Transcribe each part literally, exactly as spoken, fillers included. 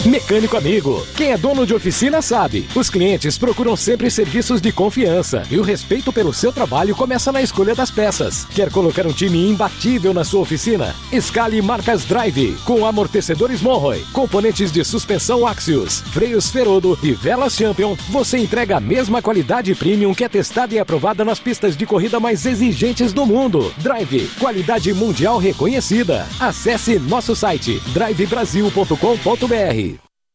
Mecânico Amigo. Quem é dono de oficina sabe. Os clientes procuram sempre serviços de confiança e o respeito pelo seu trabalho começa na escolha das peças. Quer colocar um time imbatível na sua oficina? Escale marcas Drive, com amortecedores Monroe, componentes de suspensão Axios, freios Ferodo e velas Champion. Você entrega a mesma qualidade premium que é testada e aprovada nas pistas de corrida mais exigentes do mundo. Drive, qualidade mundial reconhecida. Acesse nosso site drive brasil ponto com ponto b r.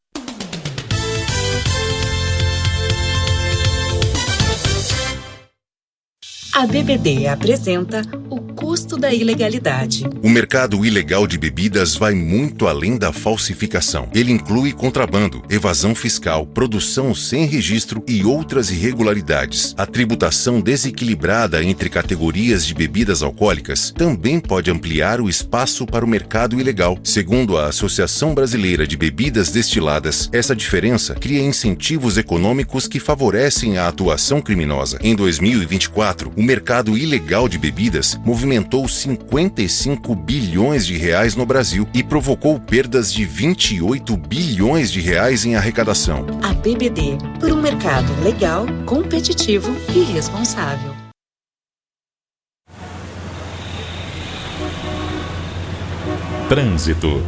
A B B D apresenta o custo da ilegalidade. O mercado ilegal de bebidas vai muito além da falsificação. Ele inclui contrabando, evasão fiscal, produção sem registro e outras irregularidades. A tributação desequilibrada entre categorias de bebidas alcoólicas também pode ampliar o espaço para o mercado ilegal. Segundo a Associação Brasileira de Bebidas Destiladas, essa diferença cria incentivos econômicos que favorecem a atuação criminosa. Em dois mil e vinte e quatro, o mercado ilegal de bebidas movimentou cinquenta e cinco bilhões de reais no Brasil e provocou perdas de vinte e oito bilhões de reais em arrecadação. A B B D, por um mercado legal, competitivo e responsável. Trânsito.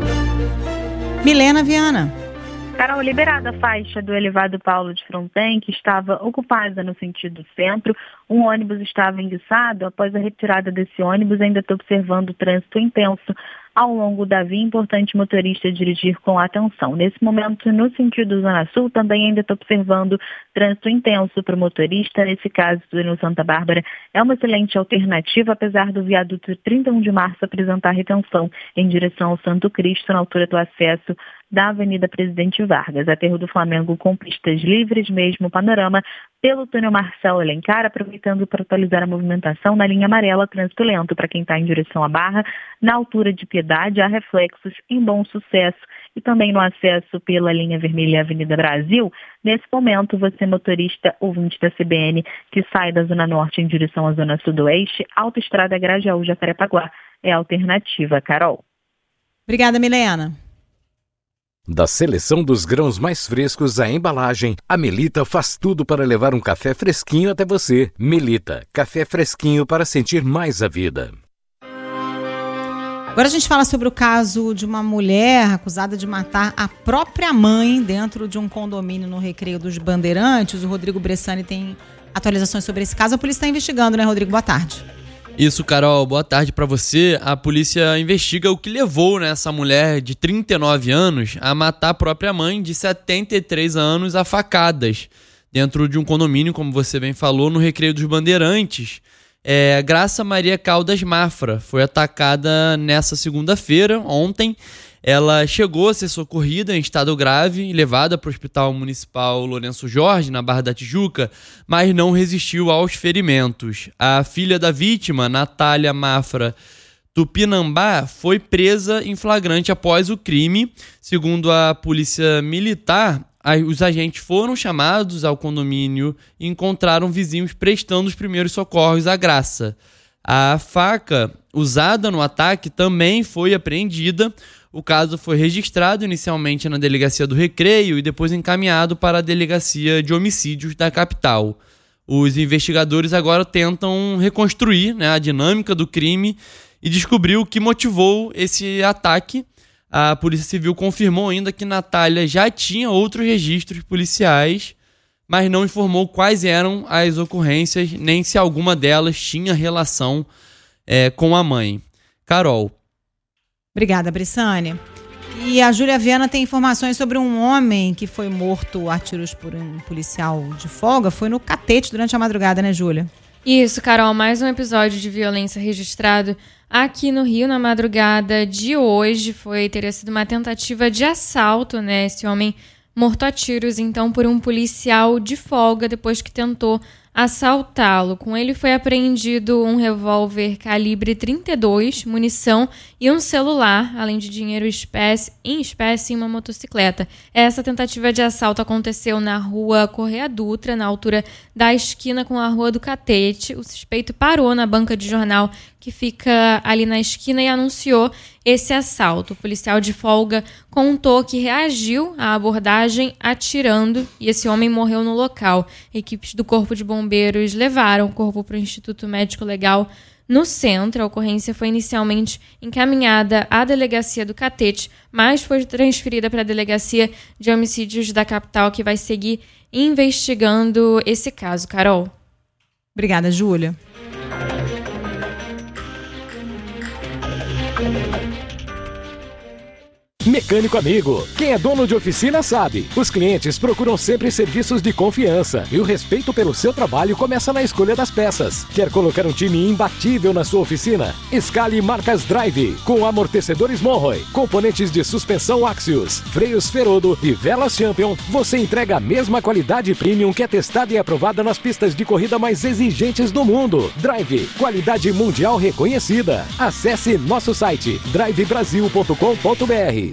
Milena Viana. Carol, liberada a faixa do elevado Paulo de Fronten, que estava ocupada no sentido centro. Um ônibus estava enguiçado. Após a retirada desse ônibus, ainda estou observando o trânsito intenso ao longo da via. Importante motorista dirigir com atenção. Nesse momento, no sentido Zona Sul, também ainda estou observando trânsito intenso para o motorista. Nesse caso, no Santa Bárbara, é uma excelente alternativa, apesar do viaduto trinta e um de março apresentar retenção em direção ao Santo Cristo, na altura do acesso da Avenida Presidente Vargas. Aterro do Flamengo com pistas livres, mesmo panorama pelo túnel Marcelo Alencar, aproveitando para atualizar a movimentação na linha amarela, trânsito lento para quem está em direção à Barra, na altura de Piedade, há reflexos em Bom Sucesso e também no acesso pela linha vermelha Avenida Brasil. Nesse momento, você motorista ouvinte da C B N que sai da Zona Norte em direção à Zona Sudoeste, Autoestrada Grajaú-Jacarepaguá é a alternativa. Carol. Obrigada, Milena. Da seleção dos grãos mais frescos à embalagem, a Melita faz tudo para levar um café fresquinho até você. Melita, café fresquinho para sentir mais a vida. Agora a gente fala sobre o caso de uma mulher acusada de matar a própria mãe dentro de um condomínio no Recreio dos Bandeirantes. O Rodrigo Bressani tem atualizações sobre esse caso. A polícia está investigando, né, Rodrigo? Boa tarde. Isso, Carol, boa tarde para você. A polícia investiga o que levou, né, essa mulher de trinta e nove anos a matar a própria mãe de setenta e três anos a facadas dentro de um condomínio, como você bem falou, no Recreio dos Bandeirantes. É, Graça Maria Caldas Mafra foi atacada nessa segunda-feira, ontem. Ela chegou a ser socorrida em estado grave e levada para o Hospital Municipal Lourenço Jorge, na Barra da Tijuca, mas não resistiu aos ferimentos. A filha da vítima, Natália Mafra Tupinambá, foi presa em flagrante após o crime. Segundo a polícia militar, os agentes foram chamados ao condomínio e encontraram vizinhos prestando os primeiros socorros à Graça. A faca usada no ataque também foi apreendida. O caso foi registrado inicialmente na Delegacia do Recreio e depois encaminhado para a Delegacia de Homicídios da capital. Os investigadores agora tentam reconstruir, né, a dinâmica do crime e descobrir o que motivou esse ataque. A Polícia Civil confirmou ainda que Natália já tinha outros registros policiais, mas não informou quais eram as ocorrências, nem se alguma delas tinha relação é, com a mãe. Carol. Obrigada, Bressani. E a Júlia Viana tem informações sobre um homem que foi morto a tiros por um policial de folga. Foi no Catete durante a madrugada, né, Júlia? Isso, Carol. Mais um episódio de violência registrado aqui no Rio na madrugada de hoje. Foi, teria sido uma tentativa de assalto, né? Esse homem morto a tiros, então, por um policial de folga depois que tentou assaltá-lo. Com ele foi apreendido um revólver calibre trinta e dois, munição e um celular, além de dinheiro espécie, em espécie e uma motocicleta. Essa tentativa de assalto aconteceu na rua Correia Dutra, na altura da esquina com a Rua do Catete. O suspeito parou na banca de jornal que fica ali na esquina e anunciou esse assalto. O policial de folga contou que reagiu à abordagem atirando e esse homem morreu no local. Equipes do Corpo de Bombeiros levaram o corpo para o Instituto Médico Legal no centro. A ocorrência foi inicialmente encaminhada à delegacia do Catete, mas foi transferida para a delegacia de homicídios da capital, que vai seguir investigando esse caso. Carol. Obrigada, Júlia. Mecânico amigo, quem é dono de oficina sabe. Os clientes procuram sempre serviços de confiança e o respeito pelo seu trabalho começa na escolha das peças. Quer colocar um time imbatível na sua oficina? Escale marcas Drive, com amortecedores Monroe, componentes de suspensão Axios, freios Ferodo e velas Champion. Você entrega a mesma qualidade premium que é testada e aprovada nas pistas de corrida mais exigentes do mundo. Drive, qualidade mundial reconhecida. Acesse nosso site drive brasil ponto com ponto b r.